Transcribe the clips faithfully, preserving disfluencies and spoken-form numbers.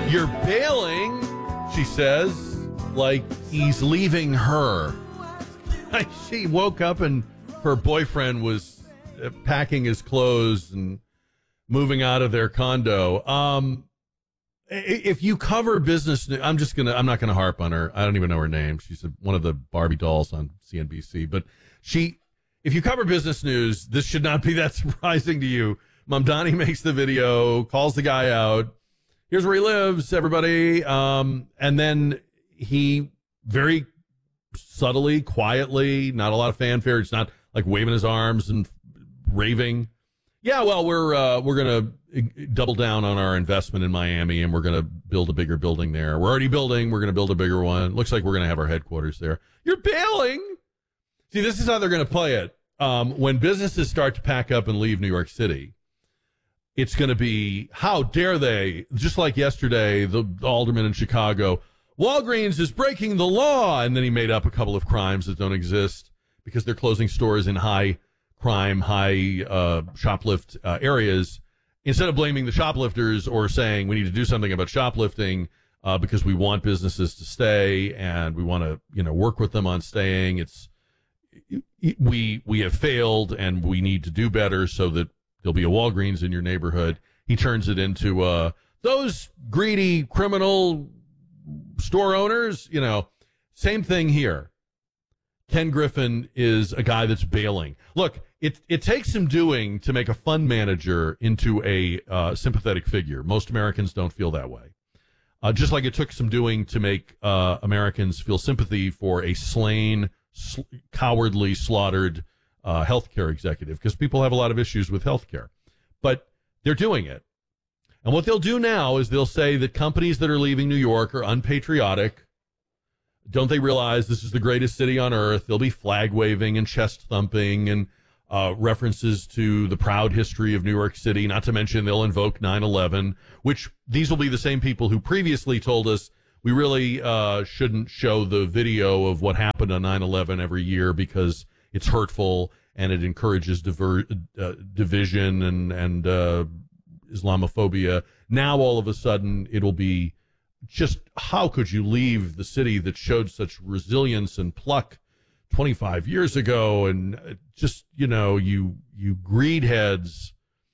You're bailing, she says, like he's leaving her. She woke up and her boyfriend was packing his clothes and moving out of their condo. Um, if you cover business, I'm just gonna. I'm not gonna harp on her. I don't even know her name. She's a, one of the Barbie dolls on C N B C. But she, if you cover business news, this should not be that surprising to you. Mamdani makes the video, calls the guy out. Here's where he lives, everybody. Um, and then he very subtly, quietly, not a lot of fanfare. It's not like waving his arms and raving. Yeah, well, we're uh, we're gonna double down on our investment in Miami, and we're gonna build a bigger building there. We're already building. We're gonna build a bigger one. Looks like we're gonna have our headquarters there. You're bailing. See, this is how they're gonna play it. Um, when businesses start to pack up and leave New York City, it's gonna be, how dare they? Just like yesterday, the alderman in Chicago, Walgreens is breaking the law, and then he made up a couple of crimes that don't exist because they're closing stores in high crime, high uh, shoplift uh, areas. Instead of blaming the shoplifters or saying we need to do something about shoplifting uh, because we want businesses to stay and we want to, you know, work with them on staying, it's we we have failed and we need to do better so that there'll be a Walgreens in your neighborhood. He turns it into uh, those greedy criminal store owners. You know, same thing here. Ken Griffin is a guy that's bailing. Look, it it takes some doing to make a fund manager into a uh, sympathetic figure. Most Americans don't feel that way. Uh, just like it took some doing to make uh, Americans feel sympathy for a slain, sl- cowardly, slaughtered uh, healthcare executive, because people have a lot of issues with healthcare. But they're doing it. And what they'll do now is they'll say that companies that are leaving New York are unpatriotic. Don't they realize this is the greatest city on earth? They'll be flag waving and chest thumping and uh, references to the proud history of New York City. Not to mention they'll invoke nine eleven, which these will be the same people who previously told us we really uh, shouldn't show the video of what happened on nine eleven every year because it's hurtful and it encourages diver- uh, division and, and uh, Islamophobia. Now all of a sudden it'll be, just how could you leave the city that showed such resilience and pluck twenty-five years ago? And just, you know, you you greed heads.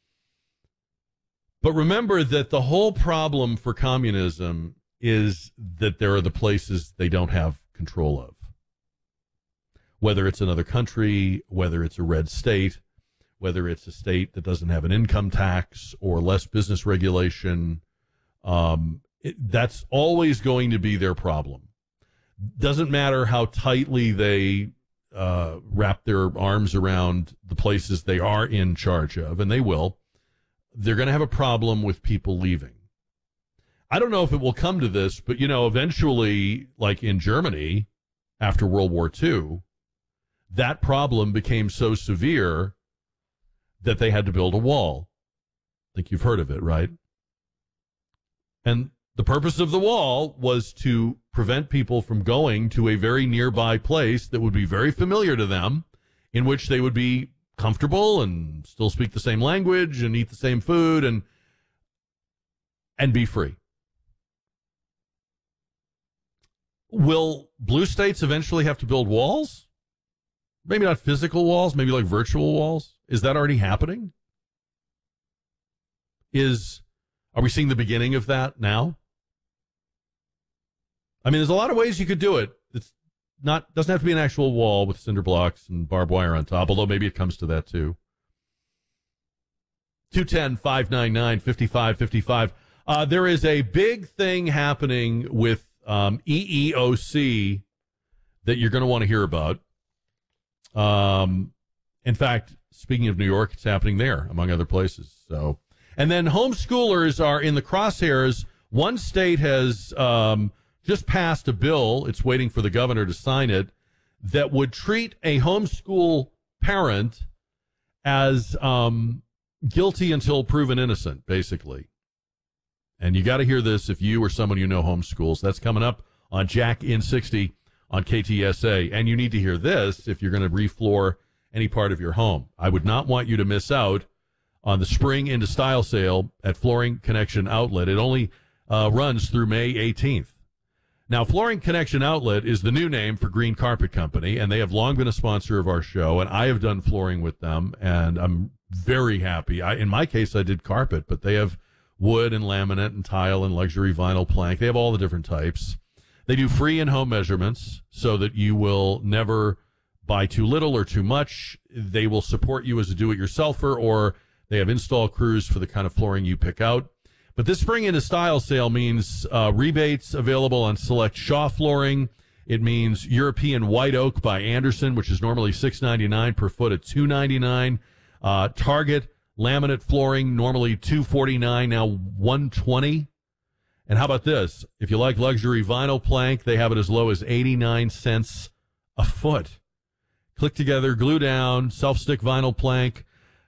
But remember that the whole problem for communism is that there are the places they don't have control of. Whether it's another country, whether it's a red state, whether it's a state that doesn't have an income tax or less business regulation, um, It, that's always going to be their problem. Doesn't matter how tightly they uh, wrap their arms around the places they are in charge of, and they will, they're going to have a problem with people leaving. I don't know if it will come to this, but, you know, eventually, like in Germany, after World War Two, that problem became so severe that they had to build a wall. I think you've heard of it, right? And the purpose of the wall was to prevent people from going to a very nearby place that would be very familiar to them, in which they would be comfortable and still speak the same language and eat the same food and and be free. Will blue states eventually have to build walls? Maybe not physical walls, maybe like virtual walls. Is that already happening? Is are we seeing the beginning of that now? I mean, there's a lot of ways you could do it. It's not doesn't have to be an actual wall with cinder blocks and barbed wire on top, although maybe it comes to that too. two one zero, five nine nine, five five five five. Uh, there is a big thing happening with um, E E O C that you're going to want to hear about. Um, in fact, speaking of New York, it's happening there, among other places. So, and then homeschoolers are in the crosshairs. One state has um, just passed a bill, it's waiting for the governor to sign it, that would treat a homeschool parent as um, guilty until proven innocent, basically. And you got to hear this if you or someone you know homeschools. That's coming up on Jack in sixty on K T S A. And you need to hear this if you're going to refloor any part of your home. I would not want you to miss out on the Spring into Style sale at Flooring Connection Outlet. It only uh, runs through May eighteenth. Now, Flooring Connection Outlet is the new name for Green Carpet Company, and they have long been a sponsor of our show, and I have done flooring with them, and I'm very happy. I, in my case, I did carpet, but they have wood and laminate and tile and luxury vinyl plank. They have all the different types. They do free in-home measurements so that you will never buy too little or too much. They will support you as a do-it-yourselfer, or they have install crews for the kind of flooring you pick out. But this Spring Into Style sale means uh, rebates available on select Shaw flooring. It means European White Oak by Anderson, which is normally six ninety-nine per foot at two ninety-nine. Uh, Target laminate flooring, normally two forty-nine, now one twenty. And how about this? If you like luxury vinyl plank, they have it as low as eighty-nine cents a foot. Click together, glue down, self-stick vinyl plank.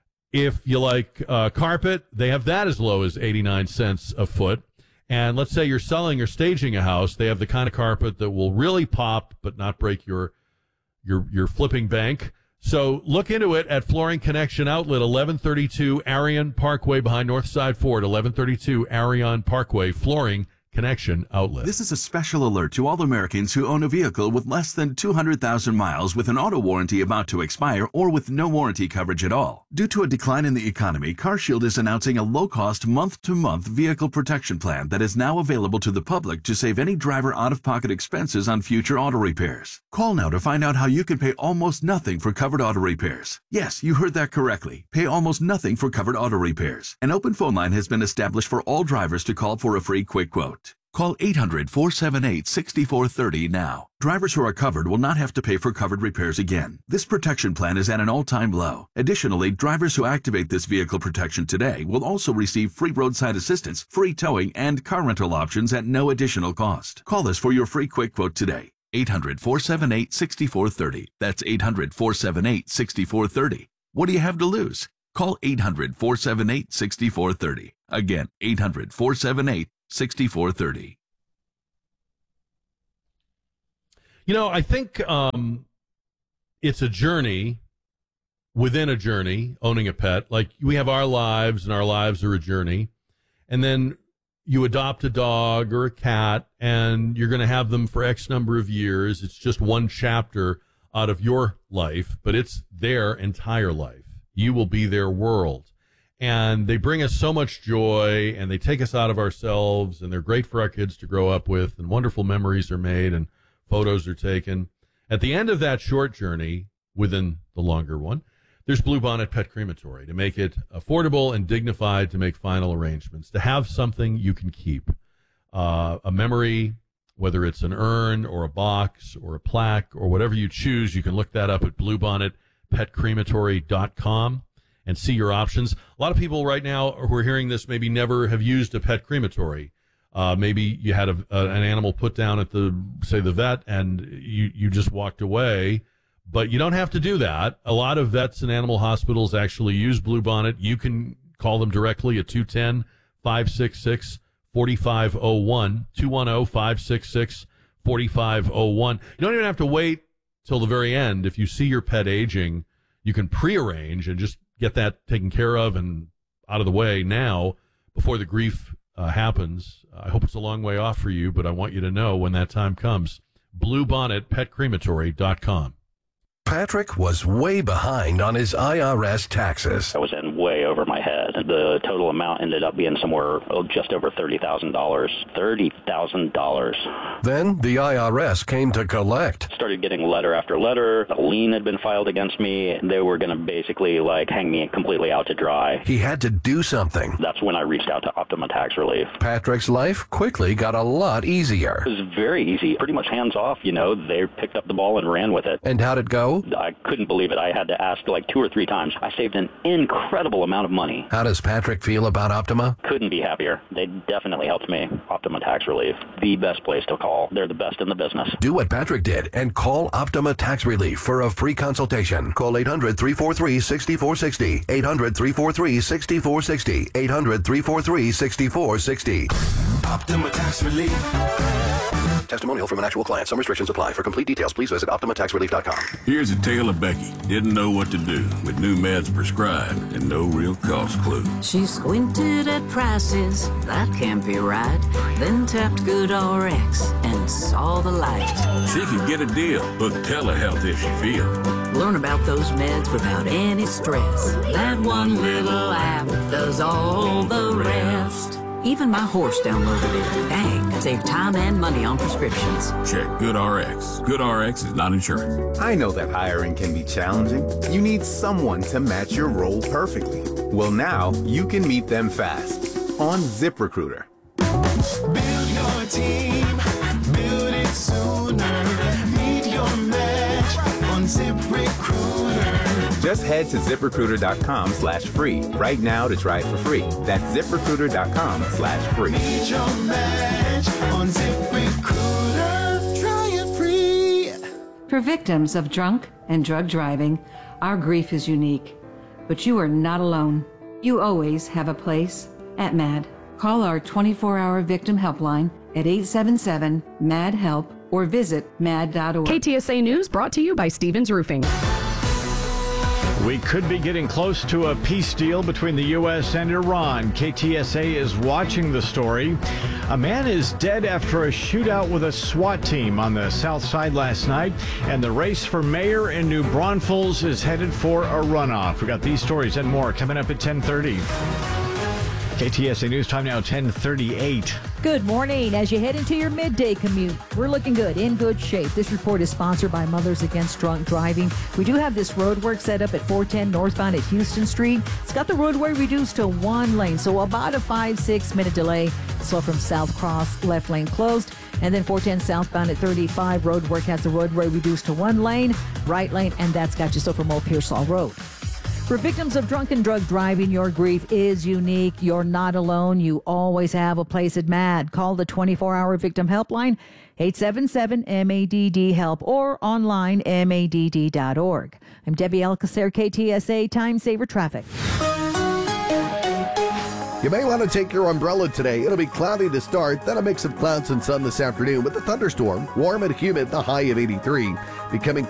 If you like uh, carpet, they have that as low as eighty-nine cents a foot. And let's say you're selling or staging a house, they have the kind of carpet that will really pop but not break your your your flipping bank. So look into it at Flooring Connection Outlet, eleven thirty-two Arion Parkway behind Northside Ford, eleven thirty-two Arion Parkway, Flooring Connection Outlet. This is a special alert to all Americans who own a vehicle with less than two hundred thousand miles with an auto warranty about to expire or with no warranty coverage at all. Due to a decline in the economy, CarShield is announcing a low-cost month-to-month vehicle protection plan that is now available to the public to save any driver out-of-pocket expenses on future auto repairs. Call now to find out how you can pay almost nothing for covered auto repairs. Yes, you heard that correctly. Pay almost nothing for covered auto repairs. An open phone line has been established for all drivers to call for a free quick quote. Call eight hundred, four seven eight, six four three zero now. Drivers who are covered will not have to pay for covered repairs again. This protection plan is at an all-time low. Additionally, drivers who activate this vehicle protection today will also receive free roadside assistance, free towing, and car rental options at no additional cost. Call us for your free quick quote today. eight hundred, four seven eight, six four three zero. That's eight hundred, four seven eight, six four three zero. What do you have to lose? Call eight hundred, four seven eight, six four three zero. Again, eight hundred, four seven eight, six four three zero. You know, I think um, it's a journey within a journey, owning a pet. Like, we have our lives, and our lives are a journey. And then you adopt a dog or a cat, and you're going to have them for X number of years. It's just one chapter out of your life, but it's their entire life. You will be their world. And they bring us so much joy, and they take us out of ourselves, and they're great for our kids to grow up with, and wonderful memories are made, and photos are taken. At the end of that short journey, within the longer one, there's Bluebonnet Pet Crematory to make it affordable and dignified, to make final arrangements, to have something you can keep. Uh, a memory, whether it's an urn or a box or a plaque or whatever you choose, you can look that up at bluebonnet pet crematory dot com and see your options. A lot of people right now who are hearing this maybe never have used a pet crematory. Uh, maybe you had a, a, an animal put down at the, say, the vet, and you, you just walked away. But you don't have to do that. A lot of vets and animal hospitals actually use Bluebonnet. You can call them directly at two one zero, five six six, four five zero one, two one zero, five six six, four five zero one. You don't even have to wait till the very end. If you see your pet aging, you can prearrange and just get that taken care of and out of the way now before the grief Uh, happens. I hope it's a long way off for you, but I want you to know when that time comes. Bluebonnet Pet Crematory dot com. Patrick was way behind on his I R S taxes. I was in way over my head. The total amount ended up being somewhere oh, just over thirty thousand dollars. thirty thousand dollars. Then the I R S came to collect. Started getting letter after letter. A lien had been filed against me. They were going to basically like hang me completely out to dry. He had to do something. That's when I reached out to Optima Tax Relief. Patrick's life quickly got a lot easier. It was very easy. Pretty much hands off, you know. They picked up the ball and ran with it. And how'd it go? I couldn't believe it. I had to ask like two or three times. I saved an incredible amount of money. How does Patrick feel about Optima? Couldn't be happier. They definitely helped me. Optima Tax Relief, the best place to call. They're the best in the business. Do what Patrick did and call Optima Tax Relief for a free consultation. Call eight hundred, three four three, six four six zero. eight hundred, three four three, six four six zero. eight hundred, three four three, six four six zero. Optima Tax Relief. Testimonial from an actual client. Some restrictions apply. For complete details, please visit Optima Tax Relief dot com. Here's a tale of Becky. Didn't know what to do with new meds prescribed and no real cost clue. She squinted at prices, that can't be right. Then tapped GoodRx and saw the light. She could get a deal. Book telehealth if she feels. Learn about those meds without any stress. That one little app does all the rest. Even my horse downloaded it. Dang, save time and money on prescriptions. Check GoodRx. GoodRx is not insurance. I know that hiring can be challenging. You need someone to match your role perfectly. Well, now you can meet them fast on ZipRecruiter. Build your team. Build it sooner. Meet your match on ZipRecruiter. Just head to ZipRecruiter.com slash free right now to try it for free. That's ZipRecruiter.com slash free. Meet your match on ZipRecruiter. Try it free. For victims of drunk and drug driving, our grief is unique. But you are not alone. You always have a place at MAD. Call our twenty-four hour victim helpline at eight seven seven, M A D, HELP or visit mad dot org. K T S A News brought to you by Stevens Roofing. We could be getting close to a peace deal between the U S and Iran. K T S A is watching the story. A man is dead after a shootout with a SWAT team on the south side last night, and the race for mayor in New Braunfels is headed for a runoff. We got these stories and more coming up at ten thirty. K T S A News time now ten thirty-eight. Good morning. As you head into your midday commute, we're looking good, in good shape. This report is sponsored by Mothers Against Drunk Driving. We do have this road work set up at four ten northbound at Houston Street. It's got the roadway reduced to one lane, so about a five, six minute delay. So from South Cross, left lane closed. And then four ten southbound at thirty-five, road work has the roadway reduced to one lane, right lane, and that's got you so from Old Pearsall Road. For victims of drunk and drug driving, your grief is unique. You're not alone. You always have a place at MAD. Call the twenty-four hour victim helpline, eight seven seven, M A D D, HELP, or online, M A D D dot org. I'm Debbie Alcacer, K T S A Time Saver Traffic. You may want to take your umbrella today. It'll be cloudy to start, then a mix of clouds and sun this afternoon with a thunderstorm. Warm and humid, the high of eighty-three. Becoming